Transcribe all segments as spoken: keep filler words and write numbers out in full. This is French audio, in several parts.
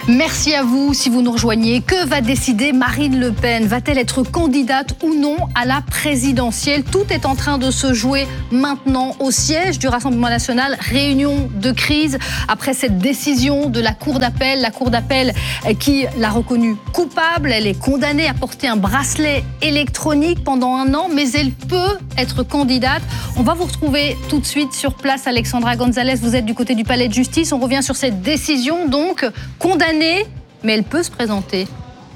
Merci à vous si vous nous rejoignez. Que va décider Marine Le Pen? Va-t-elle être candidate ou non à la présidentielle? Tout est en train de se jouer maintenant au siège du Rassemblement national. Réunion de crise après cette décision de la Cour d'appel. La Cour d'appel qui l'a reconnue coupable. Elle est condamnée à porter un bracelet électronique pendant un an, mais elle peut être candidate. On va vous retrouver tout de suite sur place. Alexandra Gonzalez, vous êtes du côté du Palais de Justice. On revient sur cette décision, donc condamnée, mais elle peut se présenter.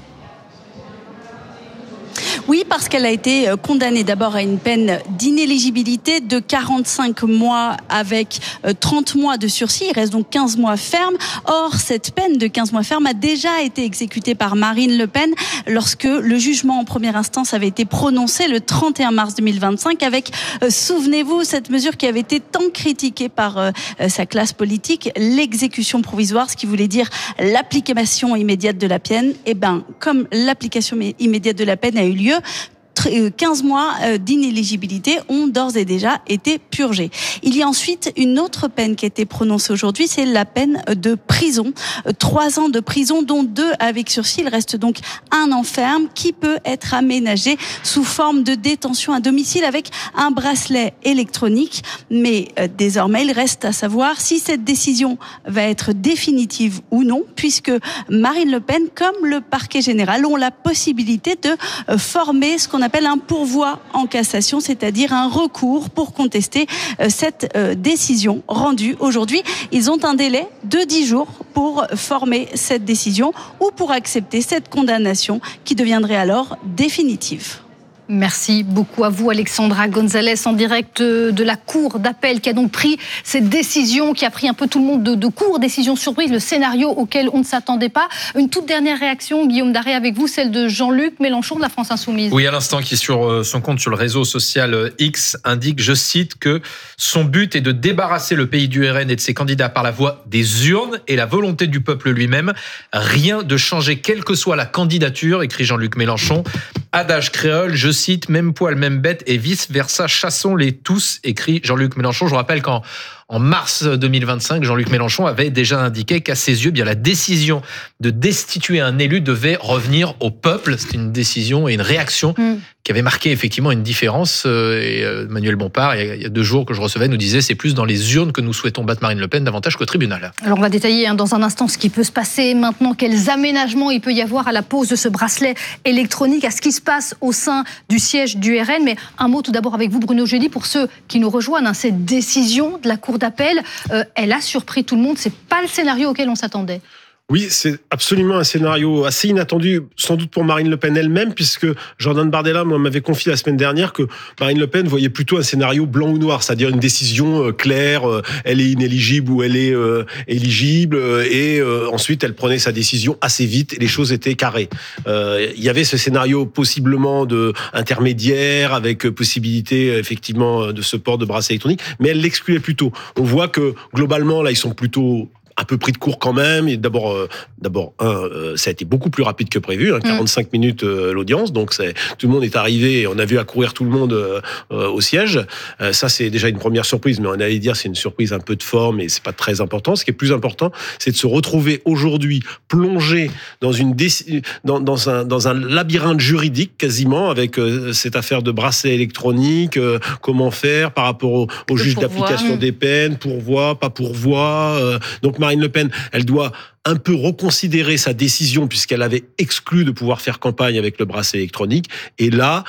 Oui, parce qu'elle a été condamnée d'abord à une peine d'inéligibilité de quarante-cinq mois avec trente mois de sursis. Il reste donc quinze mois ferme. Or, cette peine de quinze mois ferme a déjà été exécutée par Marine Le Pen lorsque le jugement en première instance avait été prononcé le trente et un mars deux mille vingt-cinq avec, euh, souvenez-vous, cette mesure qui avait été tant critiquée par euh, sa classe politique, l'exécution provisoire, ce qui voulait dire l'application immédiate de la peine. Et ben, comme l'application immédiate de la peine a eu lieu, quinze mois d'inéligibilité ont d'ores et déjà été purgés. Il y a ensuite une autre peine qui a été prononcée aujourd'hui, c'est la peine de prison. Trois ans de prison, dont deux avec sursis. Il reste donc un an ferme qui peut être aménagé sous forme de détention à domicile avec un bracelet électronique. Mais euh, désormais, il reste à savoir si cette décision va être définitive ou non, puisque Marine Le Pen, comme le parquet général, ont la possibilité de euh, former ce qu'on appelle un pourvoi en cassation, c'est-à-dire un recours pour contester euh, cette euh, décision rendue aujourd'hui. Ils ont un délai de dix jours pour former cette décision ou pour accepter cette condamnation qui deviendrait alors définitive. Merci beaucoup à vous, Alexandra Gonzalez, en direct de la Cour d'appel qui a donc pris cette décision, qui a pris un peu tout le monde de, de court, décision surprise, le scénario auquel on ne s'attendait pas. Une toute dernière réaction, Guillaume Daré, avec vous, celle de Jean-Luc Mélenchon de la France Insoumise. Oui, à l'instant, qui sur son compte sur le réseau social X indique, je cite, que son but est de débarrasser le pays du R N et de ses candidats par la voie des urnes et la volonté du peuple lui-même. Rien de changer, quelle que soit la candidature, écrit Jean-Luc Mélenchon. Adage créole, je cite, même poil, même bête et vice-versa, chassons-les tous, écrit Jean-Luc Mélenchon. Je vous rappelle qu'en en mars deux mille vingt-cinq, Jean-Luc Mélenchon avait déjà indiqué qu'à ses yeux, bien la décision de destituer un élu devait revenir au peuple. C'était une décision et une réaction mmh. qui avait marqué effectivement une différence. Et Manuel Bompard, il y a deux jours que je recevais, nous disait c'est plus dans les urnes que nous souhaitons battre Marine Le Pen davantage qu'au tribunal. Alors on va détailler hein, dans un instant ce qui peut se passer maintenant, quels aménagements il peut y avoir à la pose de ce bracelet électronique, à ce qui se passe au sein du siège du R N. Mais un mot tout d'abord avec vous, Bruno Jeudi, pour ceux qui nous rejoignent. Hein, cette décision de la Cour d'appel, euh, elle a surpris tout le monde. C'est pas le scénario auquel on s'attendait. Oui, c'est absolument un scénario assez inattendu, sans doute pour Marine Le Pen elle-même, puisque Jordan Bardella m'avait confié la semaine dernière que Marine Le Pen voyait plutôt un scénario blanc ou noir, c'est-à-dire une décision claire, elle est inéligible ou elle est euh, éligible, et euh, ensuite elle prenait sa décision assez vite et les choses étaient carrées. Euh, il y avait ce scénario possiblement de intermédiaire, avec possibilité effectivement de ce port de bracelet électronique, mais elle l'excluait plutôt. On voit que globalement là ils sont plutôt un peu pris de court quand même. Et d'abord, euh, d'abord, un, euh, ça a été beaucoup plus rapide que prévu, hein, quarante-cinq mmh. minutes euh, l'audience, donc c'est, tout le monde est arrivé, et on a vu accourir tout le monde euh, euh, au siège. Euh, ça, c'est déjà une première surprise, mais on allait dire c'est une surprise un peu de forme, et c'est pas très important. Ce qui est plus important, c'est de se retrouver aujourd'hui plongé dans une déc- dans, dans un dans un labyrinthe juridique quasiment, avec euh, cette affaire de bracelet électronique, euh, comment faire par rapport au, au juge d'application mmh. des peines, pourvoi, pas pourvoi. Euh, donc Marine Le Pen, elle doit un peu reconsidérer sa décision puisqu'elle avait exclu de pouvoir faire campagne avec le bracelet électronique. Et là,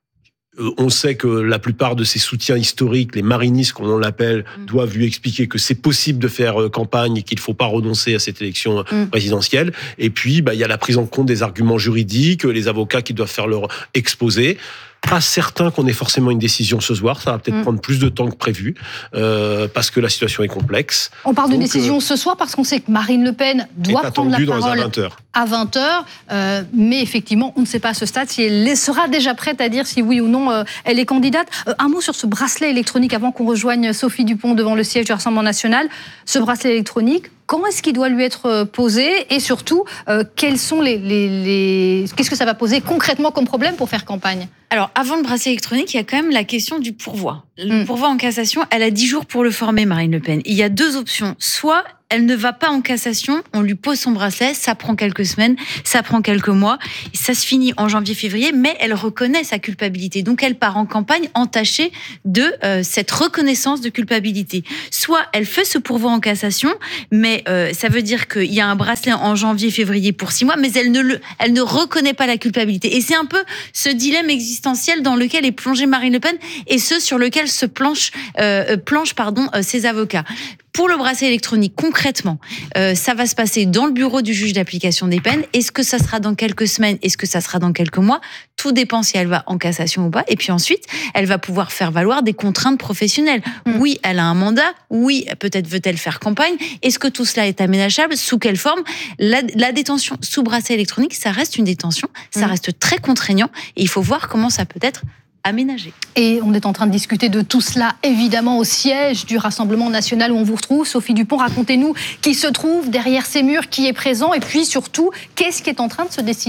on sait que la plupart de ses soutiens historiques, les marinistes, comme on l'appelle, mmh. doivent lui expliquer que c'est possible de faire campagne et qu'il ne faut pas renoncer à cette élection mmh. présidentielle. Et puis, bah, il y a la prise en compte des arguments juridiques, les avocats qui doivent faire leur exposé. Pas certain qu'on ait forcément une décision ce soir, ça va peut-être mmh. prendre plus de temps que prévu, euh, parce que la situation est complexe. On parle Donc, de décision euh, ce soir parce qu'on sait que Marine Le Pen doit prendre la parole vingt heures. à vingt heures, euh, mais effectivement, on ne sait pas à ce stade si elle sera déjà prête à dire si oui ou non euh, elle est candidate. Euh, un mot sur ce bracelet électronique avant qu'on rejoigne Sophie Dupont devant le siège du Rassemblement national. Ce bracelet électronique, quand est-ce qu'il doit lui être posé et surtout, euh, quels sont les, les, les... qu'est-ce que ça va poser concrètement comme problème pour faire campagne ? Alors, avant le bracelet électronique, il y a quand même la question du pourvoi. Le mmh. pourvoi en cassation, elle a dix jours pour le former, Marine Le Pen. Il y a deux options. Soit elle ne va pas en cassation, on lui pose son bracelet, ça prend quelques semaines, ça prend quelques mois, ça se finit en janvier-février, mais elle reconnaît sa culpabilité. Donc elle part en campagne entachée de euh, cette reconnaissance de culpabilité. Soit elle fait ce pourvoi en cassation, mais euh, ça veut dire qu'il y a un bracelet en janvier-février pour six mois, mais elle ne, le, elle ne reconnaît pas la culpabilité. Et c'est un peu ce dilemme existentiel dans lequel est plongée Marine Le Pen et ce sur lequel se planche, euh, planche pardon, euh, ses avocats. Pour le bracelet électronique, concrètement, euh, ça va se passer dans le bureau du juge d'application des peines. Est-ce que ça sera dans quelques semaines? Est-ce que ça sera dans quelques mois? Tout dépend si elle va en cassation ou pas. Et puis ensuite, elle va pouvoir faire valoir des contraintes professionnelles. Mmh. Oui, elle a un mandat. Oui, peut-être veut-elle faire campagne. Est-ce que tout cela est aménageable? Sous quelle forme? La, la détention sous bracelet électronique, ça reste une détention. Ça mmh. reste très contraignant. Et il faut voir comment ça peut être aménagé. Et on est en train de discuter de tout cela, évidemment, au siège du Rassemblement national où on vous retrouve. Sophie Dupont, racontez-nous qui se trouve derrière ces murs, qui est présent, et puis surtout, qu'est-ce qui est en train de se décider ?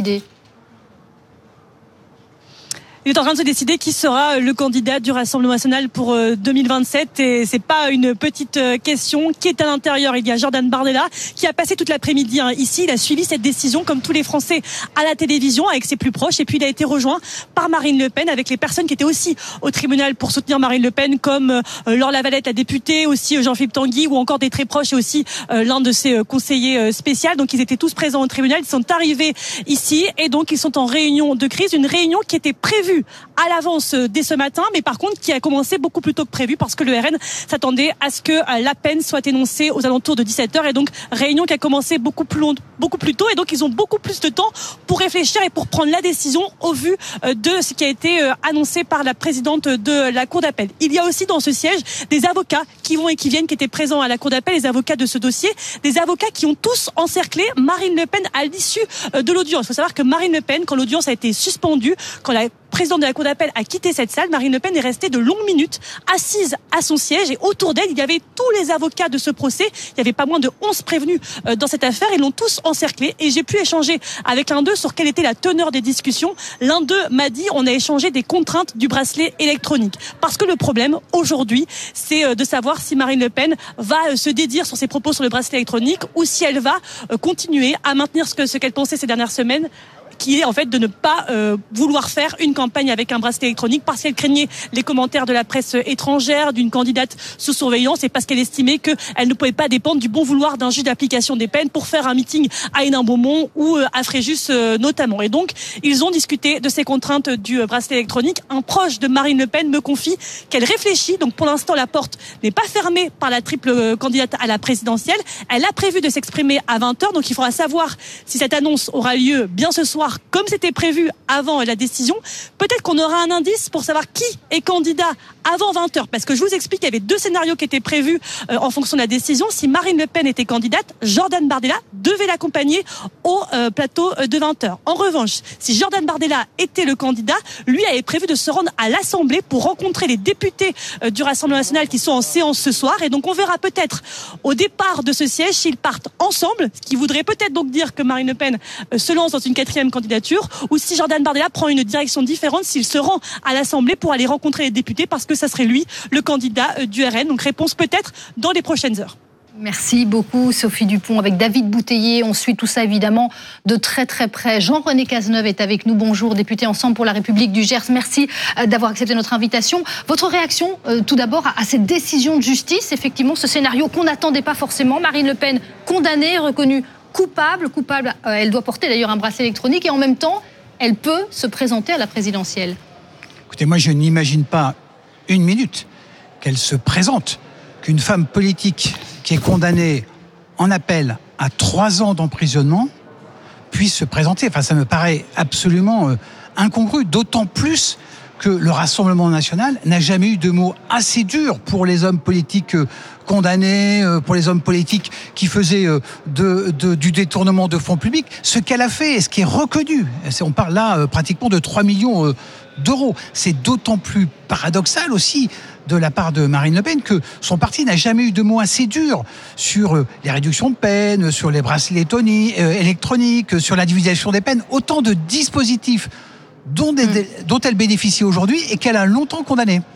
Il est en train de se décider qui sera le candidat du Rassemblement national pour deux mille vingt-sept et c'est pas une petite question. Qui est à l'intérieur? Il y a Jordan Bardella qui a passé toute l'après-midi hein, ici. Il a suivi cette décision comme tous les Français à la télévision avec ses plus proches et puis il a été rejoint par Marine Le Pen avec les personnes qui étaient aussi au tribunal pour soutenir Marine Le Pen comme euh, Laure Lavalette, la députée, aussi Jean-Philippe Tanguy ou encore des très proches et aussi euh, l'un de ses euh, conseillers euh, spéciaux. Donc ils étaient tous présents au tribunal. Ils sont arrivés ici et donc ils sont en réunion de crise. Une réunion qui était prévue à l'avance dès ce matin, mais par contre qui a commencé beaucoup plus tôt que prévu parce que le R N s'attendait à ce que la peine soit énoncée aux alentours de dix-sept heures et donc réunion qui a commencé beaucoup plus long, beaucoup plus tôt et donc ils ont beaucoup plus de temps pour réfléchir et pour prendre la décision au vu de ce qui a été annoncé par la présidente de la Cour d'appel. Il y a aussi dans ce siège des avocats qui vont et qui viennent, qui étaient présents à la Cour d'appel, les avocats de ce dossier, des avocats qui ont tous encerclé Marine Le Pen à l'issue de l'audience. Il faut savoir que Marine Le Pen, quand l'audience a été suspendue, quand la présidente de la Cour d'appel a quitté cette salle, Marine Le Pen est restée de longues minutes assise à son siège et autour d'elle, il y avait tous les avocats de ce procès. Il y avait pas moins de onze prévenus dans cette affaire. Ils l'ont tous encerclée et j'ai pu échanger avec l'un d'eux sur quelle était la teneur des discussions. L'un d'eux m'a dit on a échangé des contraintes du bracelet électronique. Parce que le problème aujourd'hui, c'est de savoir si Marine Le Pen va se dédire sur ses propos sur le bracelet électronique ou si elle va continuer à maintenir ce que ce qu'elle pensait ces dernières semaines, qui est en fait de ne pas euh, vouloir faire une campagne avec un bracelet électronique parce qu'elle craignait les commentaires de la presse étrangère, d'une candidate sous surveillance et parce qu'elle estimait qu'elle ne pouvait pas dépendre du bon vouloir d'un juge d'application des peines pour faire un meeting à Hénin-Beaumont ou à Fréjus euh, notamment. Et donc, ils ont discuté de ces contraintes du bracelet électronique. Un proche de Marine Le Pen me confie qu'elle réfléchit. Donc, pour l'instant, la porte n'est pas fermée par la triple candidate à la présidentielle. Elle a prévu de s'exprimer à vingt heures. Donc, il faudra savoir si cette annonce aura lieu bien ce soir comme c'était prévu avant la décision. Peut-être qu'on aura un indice pour savoir qui est candidat avant vingt heures. Parce que je vous explique, il y avait deux scénarios qui étaient prévus euh, en fonction de la décision. Si Marine Le Pen était candidate, Jordan Bardella devait l'accompagner au euh, plateau de vingt heures. En revanche, si Jordan Bardella était le candidat, lui avait prévu de se rendre à l'Assemblée pour rencontrer les députés euh, du Rassemblement national qui sont en séance ce soir. Et donc on verra peut-être au départ de ce siège s'ils partent ensemble, ce qui voudrait peut-être donc dire que Marine Le Pen euh, se lance dans une quatrième candidature, ou si Jordan Bardella prend une direction différente, s'il se rend à l'Assemblée pour aller rencontrer les députés, parce que ça serait lui le candidat du R N. Donc réponse peut-être dans les prochaines heures. Merci beaucoup Sophie Dupont. Avec David Bouteiller, on suit tout ça évidemment de très très près. Jean-René Cazeneuve est avec nous. Bonjour, député Ensemble pour la République du Gers. Merci d'avoir accepté notre invitation. Votre réaction euh, tout d'abord à cette décision de justice, effectivement ce scénario qu'on n'attendait pas forcément. Marine Le Pen condamnée, reconnue coupable, coupable. Euh, elle doit porter d'ailleurs un bracelet électronique et en même temps, elle peut se présenter à la présidentielle. Écoutez, moi je n'imagine pas une minute qu'elle se présente, qu'une femme politique qui est condamnée en appel à trois ans d'emprisonnement puisse se présenter. Enfin, ça me paraît absolument euh, incongru, d'autant plus que le Rassemblement national n'a jamais eu de mots assez durs pour les hommes politiques euh, condamnés, euh, pour les hommes politiques qui faisaient euh, de, de, du détournement de fonds publics. Ce qu'elle a fait et ce qui est reconnu, c'est, on parle là euh, pratiquement de trois millions euh, d'euros. C'est d'autant plus paradoxal aussi de la part de Marine Le Pen que son parti n'a jamais eu de mots assez durs sur euh, les réductions de peine, sur les bracelets euh, électroniques, sur l'individualisation des peines. Autant de dispositifs dont, des, mmh. dont elle bénéficie aujourd'hui et qu'elle a longtemps condamné.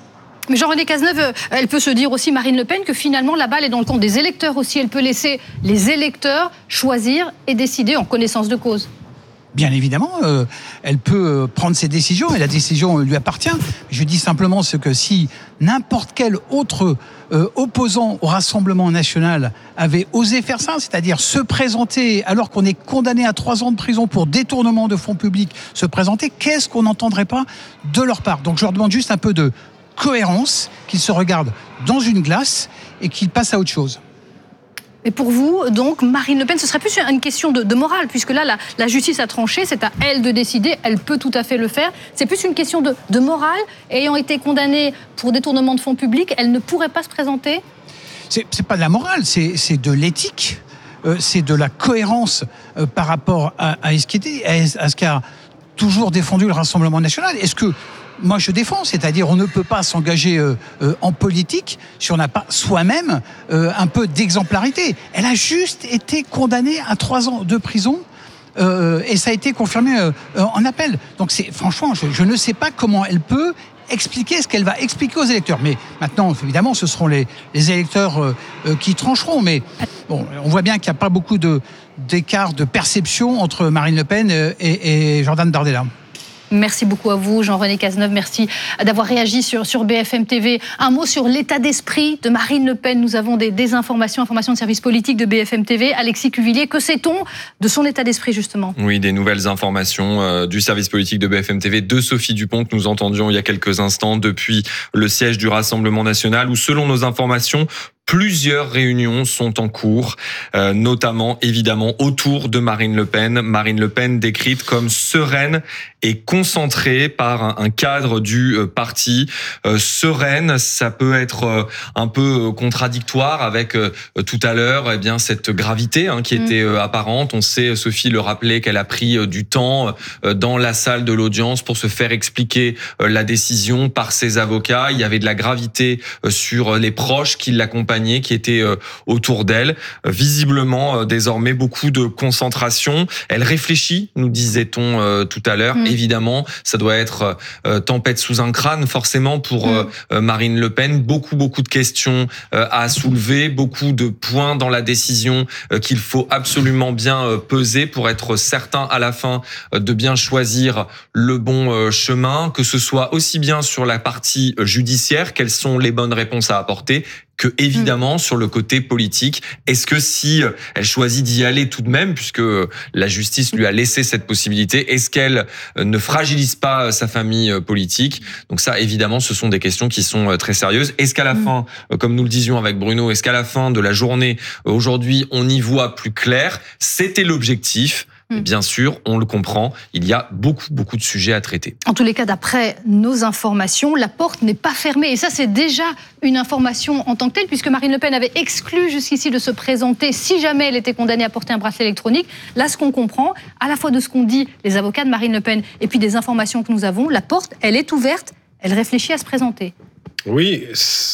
Mais Jean-René Cazeneuve, elle peut se dire aussi, Marine Le Pen, que finalement la balle est dans le camp des électeurs aussi. Elle peut laisser les électeurs choisir et décider en connaissance de cause. Bien évidemment, euh, elle peut prendre ses décisions et la décision lui appartient. Je dis simplement ce que si n'importe quel autre euh, opposant au Rassemblement national avait osé faire ça, c'est-à-dire se présenter alors qu'on est condamné à trois ans de prison pour détournement de fonds publics, se présenter, qu'est-ce qu'on n'entendrait pas de leur part? Donc je leur demande juste un peu de cohérence, qu'ils se regardent dans une glace et qu'ils passent à autre chose. Mais pour vous, donc, Marine Le Pen, ce serait plus une question de, de morale, puisque là, la, la justice a tranché, c'est à elle de décider, elle peut tout à fait le faire. C'est plus une question de, de morale. Ayant été condamnée pour détournement de fonds publics, elle ne pourrait pas se présenter? C'est, c'est pas de la morale, c'est, c'est de l'éthique, euh, c'est de la cohérence euh, par rapport à, à, ce qui était, à ce qu'a toujours défendu le Rassemblement national. Est-ce que moi je défends, c'est-à-dire on ne peut pas s'engager euh, euh, en politique si on n'a pas soi-même euh, un peu d'exemplarité. Elle a juste été condamnée à trois ans de prison euh, et ça a été confirmé euh, en appel. Donc c'est franchement, je, je ne sais pas comment elle peut expliquer ce qu'elle va expliquer aux électeurs. Mais maintenant, évidemment, ce seront les, les électeurs euh, euh, qui trancheront. Mais bon, on voit bien qu'il n'y a pas beaucoup de, d'écart de perception entre Marine Le Pen et, et Jordan Bardella. Merci beaucoup à vous, Jean-René Cazeneuve. Merci d'avoir réagi sur, sur B F M T V. Un mot sur l'état d'esprit de Marine Le Pen. Nous avons des, des informations, informations de service politique de B F M T V. Alexis Cuvillier, que sait-on de son état d'esprit, justement? Oui, des nouvelles informations euh, du service politique de B F M T V, de Sophie Dupont, que nous entendions il y a quelques instants depuis le siège du Rassemblement national, où, selon nos informations, plusieurs réunions sont en cours, euh, notamment évidemment autour de Marine Le Pen. Marine Le Pen décrite comme sereine et concentrée par un, un cadre du euh, parti. Euh, sereine, ça peut être euh, un peu contradictoire avec euh, tout à l'heure, eh bien cette gravité hein, qui était euh, apparente. On sait, Sophie le rappelait, qu'elle a pris euh, du temps euh, dans la salle de l'audience pour se faire expliquer euh, la décision par ses avocats. Il y avait de la gravité euh, sur les proches qui l'accompagnaient, qui étaient euh, autour d'elle. Euh, visiblement, euh, désormais, beaucoup de concentration. Elle réfléchit, nous disait-on euh, tout à l'heure. Mmh. Évidemment, ça doit être euh, tempête sous un crâne, forcément, pour mmh. euh, Marine Le Pen. Beaucoup, beaucoup de questions euh, à soulever, beaucoup de points dans la décision euh, qu'il faut absolument bien euh, peser pour être certain à la fin euh, de bien choisir le bon euh, chemin, que ce soit aussi bien sur la partie euh, judiciaire, quelles sont les bonnes réponses à apporter, que évidemment sur le côté politique. Est-ce que si elle choisit d'y aller tout de même, puisque la justice lui a laissé cette possibilité, est-ce qu'elle ne fragilise pas sa famille politique? Donc ça, évidemment, ce sont des questions qui sont très sérieuses. Est-ce qu'à la fin, comme nous le disions avec Bruno, est-ce qu'à la fin de la journée, aujourd'hui, on y voit plus clair? C'était l'objectif. Mais bien sûr, on le comprend, il y a beaucoup, beaucoup de sujets à traiter. En tous les cas, d'après nos informations, la porte n'est pas fermée. Et ça, c'est déjà une information en tant que telle, puisque Marine Le Pen avait exclu jusqu'ici de se présenter si jamais elle était condamnée à porter un bracelet électronique. Là, ce qu'on comprend, à la fois de ce qu'ont dit les avocats de Marine Le Pen et puis des informations que nous avons, la porte, elle est ouverte, elle réfléchit à se présenter. Oui,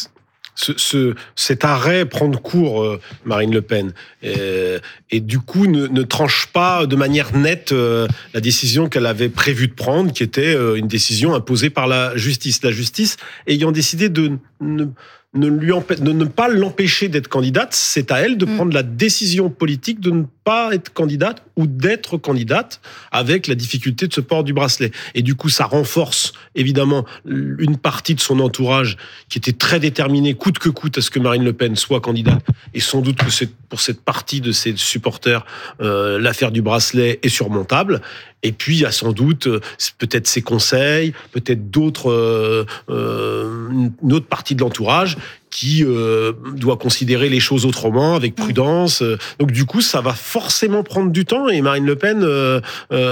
Ce, ce, cet arrêt prend de court euh, Marine Le Pen et, et du coup ne, ne tranche pas de manière nette euh, la décision qu'elle avait prévu de prendre, qui était euh, une décision imposée par la justice. La justice ayant décidé de ne, ne, lui empê- de ne pas l'empêcher d'être candidate, c'est à elle de mmh. prendre la décision politique de ne pas être candidate ou d'être candidate, avec la difficulté de ce port du bracelet. Et du coup, ça renforce évidemment une partie de son entourage qui était très déterminée, coûte que coûte, à ce que Marine Le Pen soit candidate. Et sans doute que c'est, pour cette partie de ses supporters, euh, l'affaire du bracelet est surmontable. Et puis, il y a sans doute euh, peut-être ses conseils, peut-être d'autres, euh, euh, une autre partie de l'entourage qui euh, doit considérer les choses autrement, avec prudence. Donc du coup, ça va forcément prendre du temps, et Marine Le Pen euh,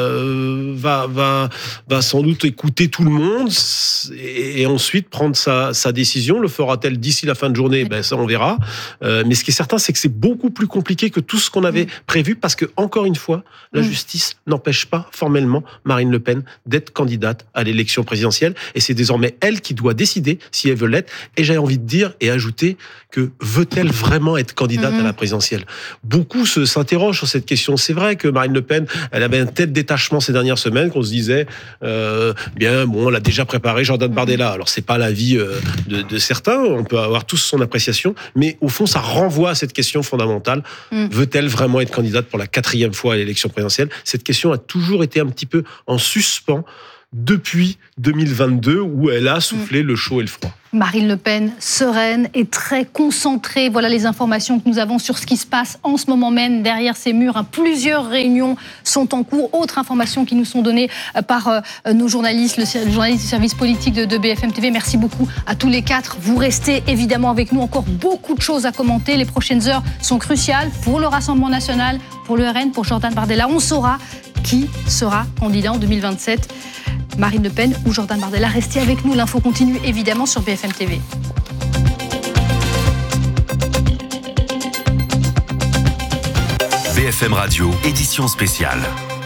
euh, va, va, va sans doute écouter tout le monde et, et ensuite prendre sa, sa décision. Le fera-t-elle d'ici la fin de journée? Ben ça, on verra. Euh, mais ce qui est certain, c'est que c'est beaucoup plus compliqué que tout ce qu'on avait prévu, parce que, encore une fois, la justice n'empêche pas formellement Marine Le Pen d'être candidate à l'élection présidentielle, et c'est désormais elle qui doit décider si elle veut l'être. Et j'ai envie de dire, et et ajouter que veut-elle vraiment être candidate mmh. à la présidentielle ? Beaucoup se, s'interrogent sur cette question. C'est vrai que Marine Le Pen, elle avait un tel détachement ces dernières semaines qu'on se disait, euh, bien, bon, on l'a déjà préparé Jordan Bardella. Alors, c'est pas l'avis euh, de, de certains, on peut avoir tous son appréciation, mais au fond, ça renvoie à cette question fondamentale. Mmh. Veut-elle vraiment être candidate pour la quatrième fois à l'élection présidentielle ? Cette question a toujours été un petit peu en suspens depuis deux mille vingt-deux, où elle a soufflé mmh. le chaud et le froid. Marine Le Pen, sereine et très concentrée. Voilà les informations que nous avons sur ce qui se passe en ce moment même derrière ces murs. Plusieurs réunions sont en cours. Autres informations qui nous sont données par nos journalistes, le journaliste du service politique de B F M T V. Merci beaucoup à tous les quatre. Vous restez évidemment avec nous. Encore beaucoup de choses à commenter. Les prochaines heures sont cruciales pour le Rassemblement national, pour le R N, pour Jordan Bardella. On saura qui sera candidat en deux mille vingt-sept. Marine Le Pen ou Jordan Bardella. Restez avec nous, l'info continue évidemment sur B F M T V. B F M Radio, édition spéciale.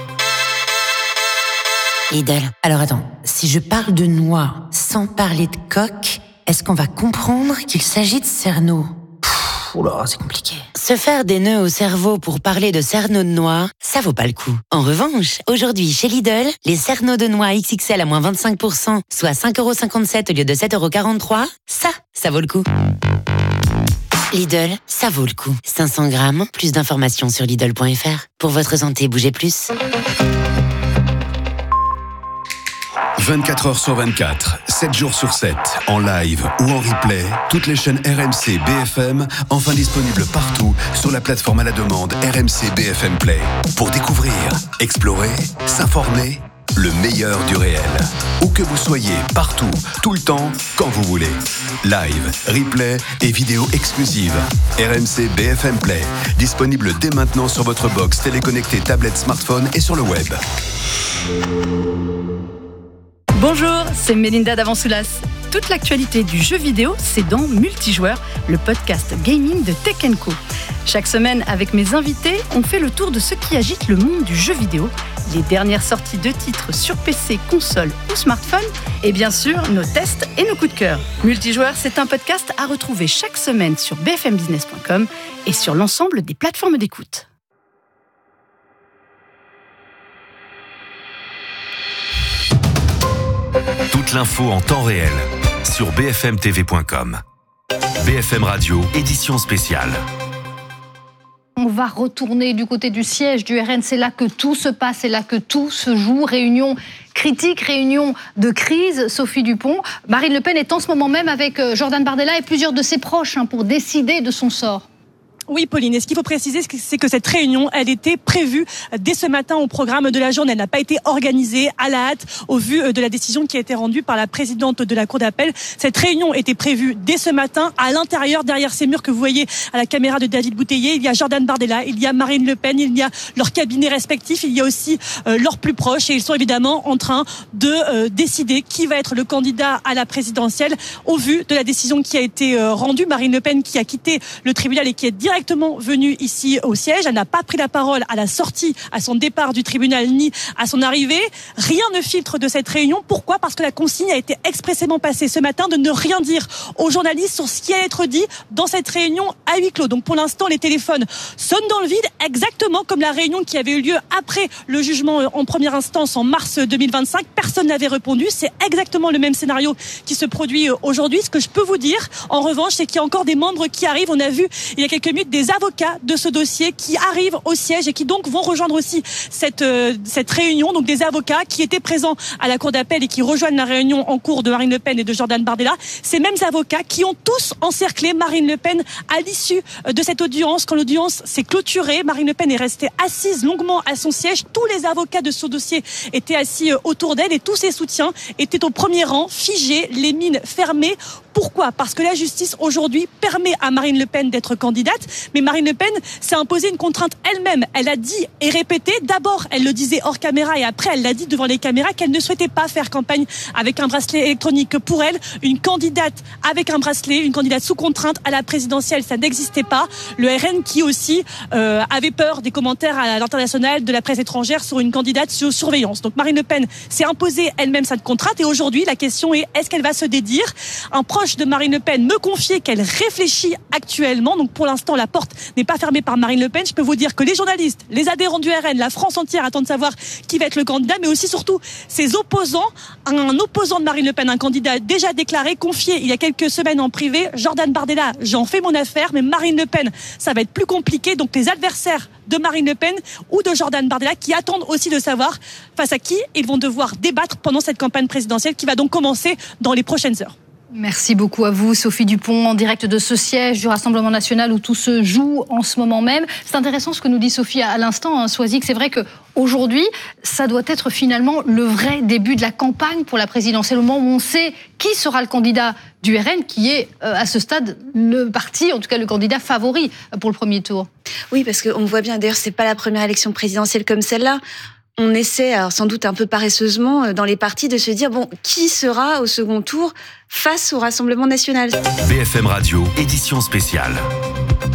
Lidl, alors attends, si je parle de noix sans parler de coque, est-ce qu'on va comprendre qu'il s'agit de cerneau ? Oula, c'est compliqué. Se faire des nœuds au cerveau pour parler de cerneaux de noix, ça vaut pas le coup. En revanche, aujourd'hui, chez Lidl, les cerneaux de noix X X L à moins vingt-cinq pour cent, soit cinq euros cinquante-sept au lieu de sept euros quarante-trois, ça, ça vaut le coup. Lidl, ça vaut le coup. cinq cents grammes, plus d'informations sur Lidl point F R. Pour votre santé, bougez plus. vingt-quatre heures sur vingt-quatre, sept jours sur sept, en live ou en replay, toutes les chaînes R M C B F M, enfin disponibles partout sur la plateforme à la demande R M C B F M Play. Pour découvrir, explorer, s'informer, le meilleur du réel. Où que vous soyez, partout, tout le temps, quand vous voulez. Live, replay et vidéos exclusives. R M C B F M Play, disponible dès maintenant sur votre box téléconnectée, tablette, smartphone et sur le web. Bonjour, c'est Mélinda Davansoulas. Toute l'actualité du jeu vidéo, c'est dans Multijoueur, le podcast gaming de Tech and Co. Chaque semaine, avec mes invités, on fait le tour de ce qui agite le monde du jeu vidéo, les dernières sorties de titres sur P C, console ou smartphone, et bien sûr, nos tests et nos coups de cœur. Multijoueur, c'est un podcast à retrouver chaque semaine sur b f m business point com et sur l'ensemble des plateformes d'écoute. Toute l'info en temps réel sur b f m t v point com. B F M Radio, édition spéciale. On va retourner du côté du siège du R N. C'est là que tout se passe, c'est là que tout se joue. Réunion critique, réunion de crise. Sophie Dupont, Marine Le Pen est en ce moment même avec Jordan Bardella et plusieurs de ses proches hein, pour décider de son sort. Oui, Pauline, et ce qu'il faut préciser, c'est que cette réunion, elle était prévue dès ce matin au programme de la journée. Elle n'a pas été organisée à la hâte au vu de la décision qui a été rendue par la présidente de la Cour d'appel. Cette réunion était prévue dès ce matin à l'intérieur, derrière ces murs que vous voyez à la caméra de David Bouteiller. Il y a Jordan Bardella, il y a Marine Le Pen, il y a leurs cabinets respectifs, il y a aussi euh, leurs plus proches et ils sont évidemment en train de euh, décider qui va être le candidat à la présidentielle au vu de la décision qui a été euh, rendue. Marine Le Pen qui a quitté le tribunal et qui est directement directement venue ici au siège. Elle n'a pas pris la parole à la sortie, à son départ du tribunal, ni à son arrivée. Rien ne filtre de cette réunion. Pourquoi ? Parce que la consigne a été expressément passée ce matin de ne rien dire aux journalistes sur ce qui allait être dit dans cette réunion à huis clos. Donc pour l'instant, les téléphones sonnent dans le vide, exactement comme la réunion qui avait eu lieu après le jugement en première instance en mars deux mille vingt-cinq. Personne n'avait répondu. C'est exactement le même scénario qui se produit aujourd'hui. Ce que je peux vous dire, en revanche, c'est qu'il y a encore des membres qui arrivent. On a vu il y a quelques minutes des avocats de ce dossier qui arrivent au siège et qui donc vont rejoindre aussi cette, euh, cette réunion. Donc des avocats qui étaient présents à la Cour d'appel et qui rejoignent la réunion en cours de Marine Le Pen et de Jordan Bardella. Ces mêmes avocats qui ont tous encerclé Marine Le Pen à l'issue de cette audience. Quand l'audience s'est clôturée, Marine Le Pen est restée assise longuement à son siège. Tous les avocats de ce dossier étaient assis autour d'elle et tous ses soutiens étaient au premier rang, figés, les mines fermées. Pourquoi ? Parce que la justice aujourd'hui permet à Marine Le Pen d'être candidate, mais Marine Le Pen s'est imposée une contrainte elle-même. Elle a dit et répété, d'abord elle le disait hors caméra et après elle l'a dit devant les caméras qu'elle ne souhaitait pas faire campagne avec un bracelet électronique. Que pour elle, une candidate avec un bracelet, une candidate sous contrainte à la présidentielle, ça n'existait pas. Le R N qui aussi euh, avait peur des commentaires à l'international de la presse étrangère sur une candidate sous surveillance. Donc Marine Le Pen s'est imposée elle-même cette contrainte et aujourd'hui la question est est-ce qu'elle va se dédire ? Un proche proches de Marine Le Pen me confiaient qu'elle réfléchit actuellement. Donc pour l'instant, la porte n'est pas fermée par Marine Le Pen. Je peux vous dire que les journalistes, les adhérents du R N, la France entière attendent de savoir qui va être le candidat, mais aussi surtout ses opposants. Un opposant de Marine Le Pen, un candidat déjà déclaré, confié il y a quelques semaines en privé, Jordan Bardella, j'en fais mon affaire, mais Marine Le Pen, ça va être plus compliqué. Donc les adversaires de Marine Le Pen ou de Jordan Bardella qui attendent aussi de savoir face à qui ils vont devoir débattre pendant cette campagne présidentielle qui va donc commencer dans les prochaines heures. Merci beaucoup à vous, Sophie Dupont, en direct de ce siège du Rassemblement national où tout se joue en ce moment même. C'est intéressant ce que nous dit Sophie à l'instant, hein, Soisy, c'est vrai qu'aujourd'hui, ça doit être finalement le vrai début de la campagne pour la présidentielle, au moment où on sait qui sera le candidat du R N, qui est euh, à ce stade le parti, en tout cas le candidat favori pour le premier tour. Oui, parce qu'on voit bien, d'ailleurs, c'est pas la première élection présidentielle comme celle-là. On essaie, alors sans doute un peu paresseusement, dans les partis, de se dire, bon, qui sera au second tour face au Rassemblement national ? B F M Radio, édition spéciale.